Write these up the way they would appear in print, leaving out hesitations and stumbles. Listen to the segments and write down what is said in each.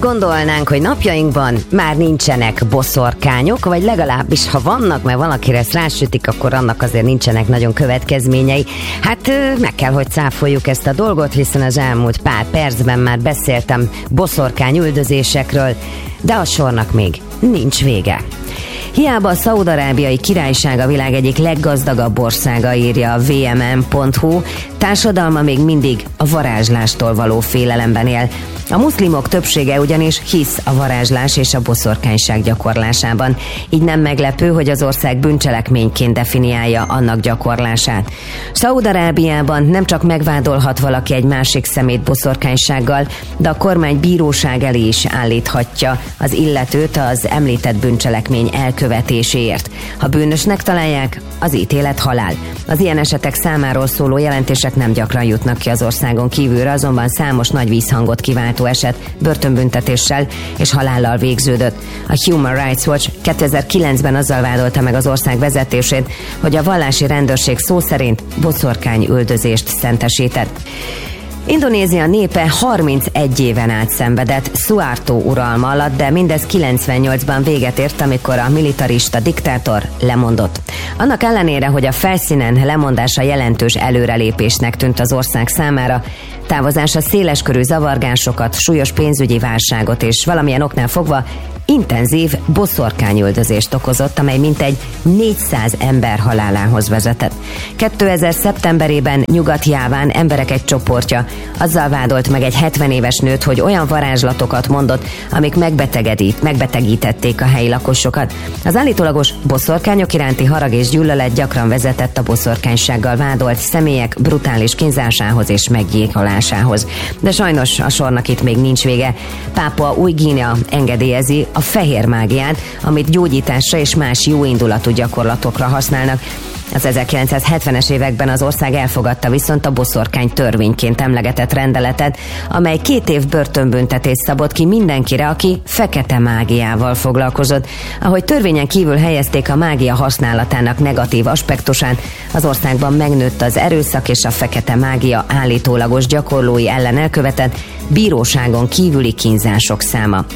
gondolnánk, hogy napjainkban már nincsenek boszorkányok, vagy legalábbis ha vannak, mert valakire ezt rásütik, akkor annak azért nincsenek nagyon következményei. Hát meg kell, hogy cáfoljuk ezt a dolgot, hiszen az elmúlt pár percben már beszéltem boszorkány üldözésekről, de a sornak még nincs vége. Hiába a Szaúd-arábiai királyság a világ egyik leggazdagabb országa, írja a vmn.hu, társadalma még mindig a varázslástól való félelemben él. A muszlimok többsége ugyanis hisz a varázslás és a boszorkányság gyakorlásában. Így nem meglepő, hogy az ország bűncselekményként definiálja annak gyakorlását. Szaúd-arábiában nem csak megvádolhat valaki egy másik szemét boszorkánysággal, de a kormány bíróság elé is állíthatja az illetőt az említett bűncselekmény elkövetéséért. Ha bűnösnek találják, az ítélet halál. Az ilyen esetek számáról szóló jelentések nem gyakran jutnak ki az országon kívülre, azonban számos nagy vízhangot kiváltó eset börtönbüntetéssel és halállal végződött. A Human Rights Watch 2009-ben azzal vádolta meg az ország vezetését, hogy a vallási rendőrség szó szerint boszorkányüldözést szentesített. Indonézia népe 31 éven át szenvedett Suharto uralma alatt, de mindez 98-ban véget ért, amikor a militarista diktátor lemondott. Annak ellenére, hogy a felszínen lemondása jelentős előrelépésnek tűnt az ország számára, távozása széleskörű zavargásokat, súlyos pénzügyi válságot és valamilyen oknál fogva intenzív boszorkányüldözést okozott, amely mintegy 400 ember halálához vezetett. 2000. szeptemberében Nyugat-Jáván emberek egy csoportja azzal vádolt meg egy 70 éves nőt, hogy olyan varázslatokat mondott, amik megbetegítették a helyi lakosokat. Az állítólagos boszorkányok iránti harag és gyűlölet gyakran vezetett a boszorkánysággal vádolt személyek brutális kínzásához és meggyilkolásához. De sajnos a sornak itt még nincs vége. Pápua Új-Guinea engedélyezi a fehér mágiát, amit gyógyításra és más jóindulatú gyakorlatokra használnak. Az 1970-es években az ország elfogadta viszont a boszorkány törvényként emlegetett rendeletet, amely 2 év börtönbüntetést szabott ki mindenkire, aki fekete mágiával foglalkozott. Ahogy törvényen kívül helyezték a mágia használatának negatív aspektusán, az országban megnőtt az erőszak és a fekete mágia állítólagos gyakorlói ellen elkövetett bíróságon kívüli kínzások száma.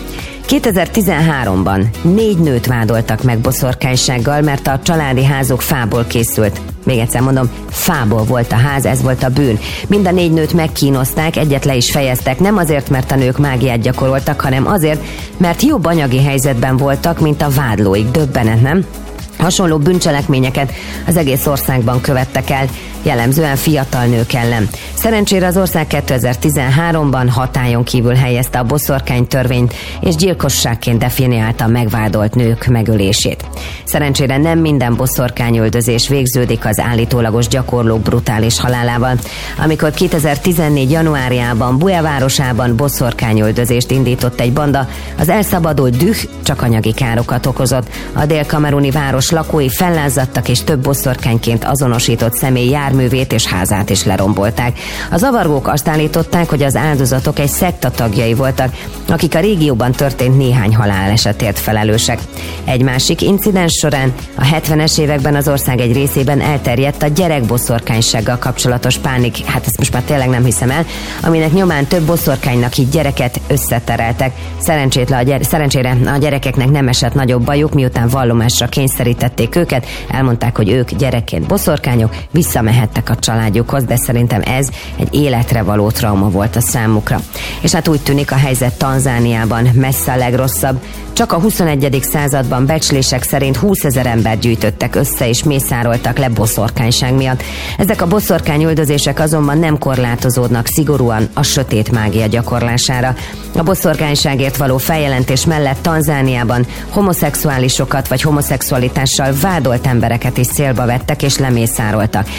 2013-ban 4 nőt vádoltak meg boszorkánysággal, mert a családi házuk fából készült. Még egyszer mondom, fából volt a ház, ez volt a bűn. Mind a 4 nőt megkínozták, egyet le is fejeztek, nem azért, mert a nők mágiát gyakoroltak, hanem azért, mert jobb anyagi helyzetben voltak, mint a vádlóik. Döbbenet, nem? Hasonló bűncselekményeket az egész országban követtek el, jellemzően fiatal nők ellen. Szerencsére az ország 2013-ban hatályon kívül helyezte a boszorkánytörvényt, és gyilkosságként definiálta a megvádolt nők megölését. Szerencsére nem minden boszorkányüldözés végződik az állítólagos gyakorlók brutális halálával. Amikor 2014. januárjában Buea városában boszorkányüldözést indított egy banda, az elszabadult düh csak anyagi károkat okozott. A dél-kameruni város lakói fellázadtak, és több boszorkányként azonosított személy járművét és házát is lerombolták. A zavargók azt állították, hogy az áldozatok egy szekta tagjai voltak, akik a régióban történt néhány halálesetért felelősek. Egy másik incidens során a 70-es években az ország egy részében elterjedt a gyerekboszorkánysággal kapcsolatos pánik, hát ezt most már tényleg nem hiszem el, aminek nyomán több boszorkánynak így gyereket összetereltek. Szerencsére a gyerekeknek nem esett nagyobb bajuk, miután vallomásra kényszerítették őket, elmondták, hogy ők gyerekként boszorkányok, visszamehettek a családjukhoz, de szerintem ez egy életre való trauma volt a számukra. És hát úgy tűnik, a helyzet Tanzániában messze a legrosszabb. Csak a 21. században becslések szerint 20 000 ember gyűjtöttek össze és mészároltak le boszorkányság miatt. Ezek a boszorkányüldözések azonban nem korlátozódnak szigorúan a sötét mágia gyakorlására. A boszorkányságért való feljelentés mellett Tanzániában homoszexuálisokat vagy homoszexualitással vádolt embereket is célba vettek és lemészároltak.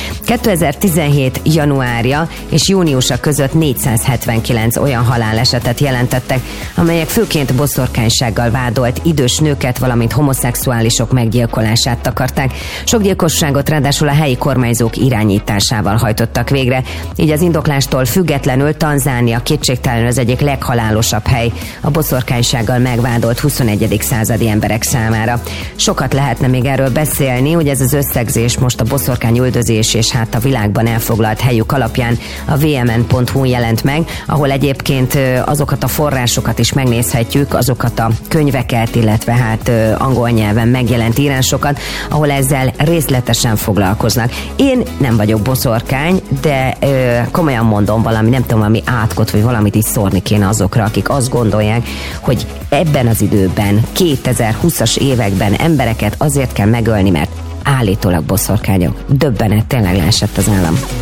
2017. januárja és júniusa között 479 olyan halálesetet jelentettek, amelyek főként boszorkánysággal vádolt idős nőket, valamint homoszexuálisok meggyilkolását takarták. Sok gyilkosságot ráadásul a helyi kormányzók irányításával hajtottak végre, így az indoklástól függetlenül Tanzánia kétségtelenül az egyik leghalálosabb hely a boszorkánysággal megvádolt 21. századi emberek számára. Sokat lehetne még erről beszélni, hogy ez az összegzés most a boszorkányüldözés és hát a világban elfoglalt helyük alapján a vmn.hu jelent meg, ahol egyébként azokat a forrásokat írásokat is megnézhetjük, azokat a könyveket, illetve hát angol nyelven megjelent írásokat, ahol ezzel részletesen foglalkoznak. Én nem vagyok boszorkány, de komolyan mondom, nem tudom, valami átkot, vagy valamit is szórni kéne azokra, akik azt gondolják, hogy ebben az időben, 2020-as években embereket azért kell megölni, mert állítólag boszorkányok. Döbbenet, tényleg leesett az állam.